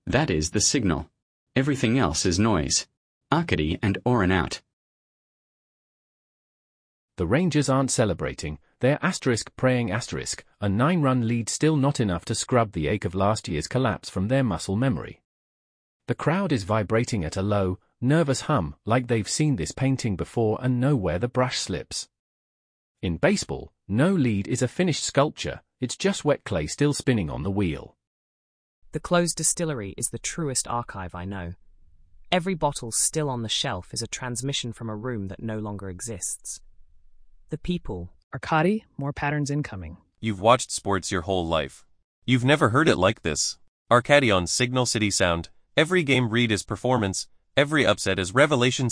That is the signal. Everything else is noise. Arcady and Oren out. The Rangers aren't celebrating. They're praying a 9-run lead still not enough to scrub the ache of last year's collapse from their muscle memory. The crowd is vibrating at a low, nervous hum, like they've seen this painting before and know where the brush slips. In baseball, no lead is a finished sculpture, it's just wet clay still spinning on the wheel. The closed distillery is the truest archive I know. Every bottle still on the shelf is a transmission from a room that no longer exists. The people. Arkady, more patterns incoming. You've watched sports your whole life. You've never heard it like this. Arkady on Signal City Sound. Every game read is performance, every upset is revelation.